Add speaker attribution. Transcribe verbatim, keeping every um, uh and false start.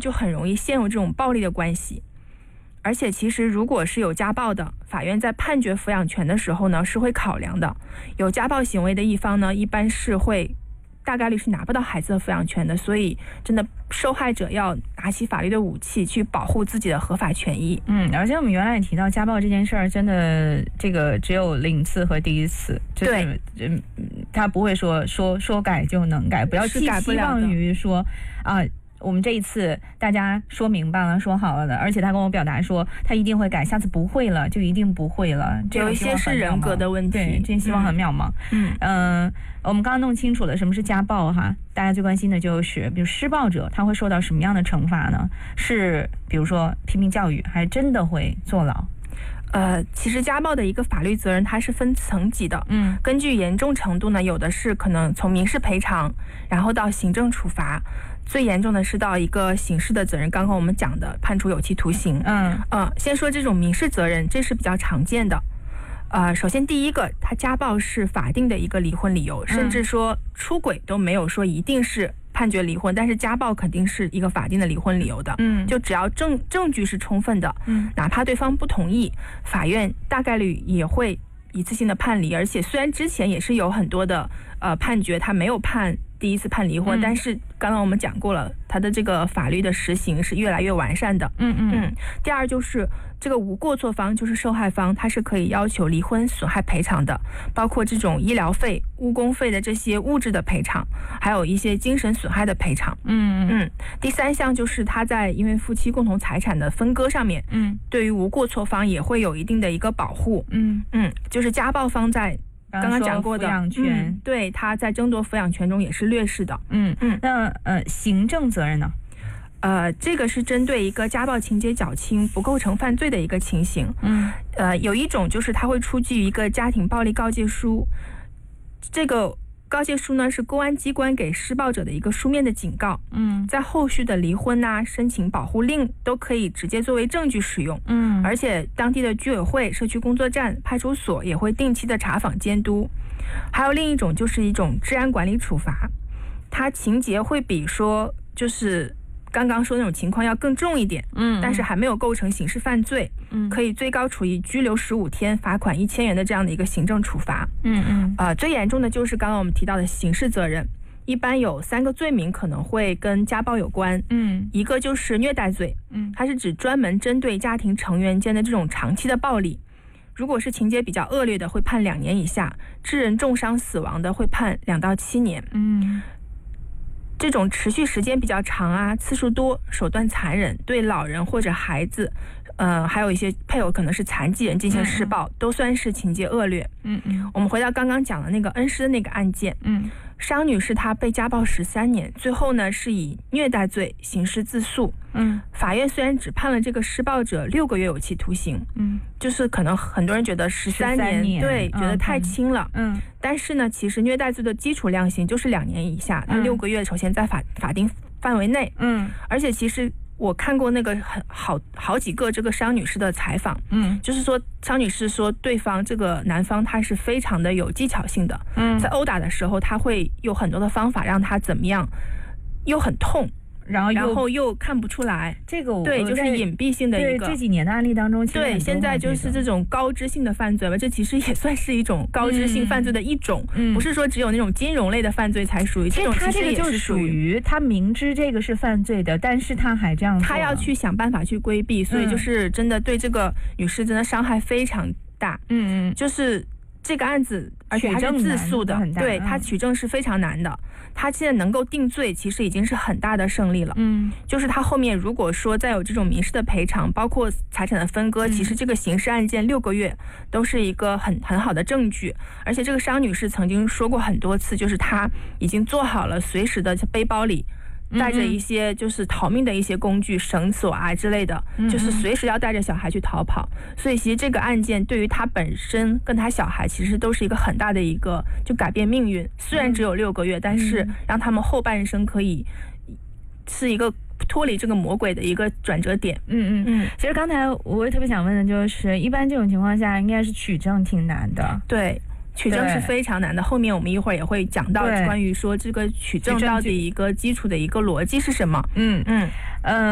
Speaker 1: 就很容易陷入这种暴力的关系。而且其实如果是有家暴的，法院在判决抚养权的时候呢是会考量的，有家暴行为的一方呢一般是会大概率是拿不到孩子的抚养权的，所以真的受害者要拿起法律的武器去保护自己的合法权益。
Speaker 2: 嗯，而且我们原来也提到家暴这件事儿，真的这个只有零次和第一次，就是、对，他不会说说说改就能改，不要寄希望于说啊。我们这一次大家说明白了说好了的，而且他跟我表达说他一定会改，下次不会了就一定不会了，
Speaker 1: 有一些是人格的问题，
Speaker 2: 对，这希望很渺茫。嗯嗯、呃，我们刚刚弄清楚了什么是家暴哈，大家最关心的就是比如施暴者他会受到什么样的惩罚呢？是比如说批评教育，还是真的会坐牢？
Speaker 1: 呃，其实家暴的一个法律责任它是分层级的，嗯，根据严重程度呢，有的是可能从民事赔偿，然后到行政处罚，最严重的是到一个刑事的责任，刚刚我们讲的判处有期徒刑。嗯呃，先说这种民事责任，这是比较常见的。呃，首先第一个，他家暴是法定的一个离婚理由，甚至说出轨都没有说一定是判决离婚，但是家暴肯定是一个法定的离婚理由的。嗯，就只要证证据是充分的，嗯，哪怕对方不同意，法院大概率也会一次性的判离。而且虽然之前也是有很多的呃判决，他没有判第一次判离婚，嗯、但是刚刚我们讲过了，他的这个法律的实行是越来越完善的。嗯嗯嗯。第二就是这个无过错方，就是受害方，他是可以要求离婚损害赔偿的，包括这种医疗费、误工费的这些物质的赔偿，还有一些精神损害的赔偿。嗯嗯。第三项就是他在因为夫妻共同财产的分割上面，嗯，对于无过错方也会有一定的一个保护。嗯嗯，就是家暴方在刚刚讲过的
Speaker 2: 抚养权、
Speaker 1: 嗯，对，他在争夺抚养权中也是劣势的。嗯
Speaker 2: 嗯，那呃，行政责任呢？
Speaker 1: 呃，这个是针对一个家暴情节较轻、不构成犯罪的一个情形。嗯，呃，有一种就是他会出具一个家庭暴力告诫书，这个告诫书呢是公安机关给施暴者的一个书面的警告。嗯，在后续的离婚呐、啊、申请保护令都可以直接作为证据使用。嗯，而且当地的居委会、社区工作站、派出所也会定期的查访监督。还有另一种就是一种治安管理处罚，它情节会比说就是刚刚说那种情况要更重一点，嗯，但是还没有构成刑事犯罪，嗯，可以最高处以拘留十五天、罚款一千元的这样的一个行政处罚。嗯嗯，呃，最严重的就是刚刚我们提到的刑事责任，一般有三个罪名可能会跟家暴有关。嗯，一个就是虐待罪，嗯，它是指专门针对家庭成员间的这种长期的暴力。如果是情节比较恶劣的，会判两年以下；致人重伤死亡的，会判两到七年。嗯，这种持续时间比较长啊，次数多，手段残忍，对老人或者孩子，呃，还有一些配偶可能是残疾人进行施暴，嗯、都算是情节恶劣。嗯嗯。我们回到刚刚讲的那个恩施的那个案件，嗯，商女士她被家暴十三年，最后呢是以虐待罪刑事自诉。嗯，法院虽然只判了这个施暴者六个月有期徒刑，嗯，就是可能很多人觉得十三年，对，觉得太轻了，嗯，但是呢，其实虐待罪的基础量刑就是两年以下，它六个月首先在法法定范围内，嗯，而且其实我看过那个很好好几个这个商女士的采访，嗯，就是说商女士说对方这个男方他是非常的有技巧性的，嗯，在殴打的时候他会有很多的方法让他怎么样，又很痛。然后然后又看不出来，
Speaker 2: 这个我
Speaker 1: 对就是隐蔽性的一个。
Speaker 2: 对这几年的案例当中，其实
Speaker 1: 对现在就是这种高知性的犯罪吧，这其实也算是一种高知性犯罪的一种，嗯、不是说只有那种金融类的犯罪才属于这种。
Speaker 2: 他这个就属于他明知这个是犯罪的，但是他还这样做，
Speaker 1: 他要去想办法去规避，所以就是真的对这个女士真的伤害非常大。嗯嗯，就是这个案子，而且还是自诉的，对他取证是非常难的。他现在能够定罪，其实已经是很大的胜利了。嗯，就是他后面如果说再有这种民事的赔偿，包括财产的分割，嗯、其实这个刑事案件六个月都是一个很很好的证据。而且这个商女士曾经说过很多次，就是她已经做好了随时的背包里带着一些就是逃命的一些工具，绳索啊之类的，就是随时要带着小孩去逃跑。所以其实这个案件对于他本身跟他小孩其实都是一个很大的一个就改变命运。虽然只有六个月，但是让他们后半生可以是一个脱离这个魔鬼的一个转折点。
Speaker 2: 嗯嗯嗯。其实刚才我也特别想问的就是，一般这种情况下应该是取证挺难的。
Speaker 1: 对。取证是非常难的，后面我们一会儿也会讲到关于说这个取证到底一个基础的一个逻辑是什么。嗯嗯呃。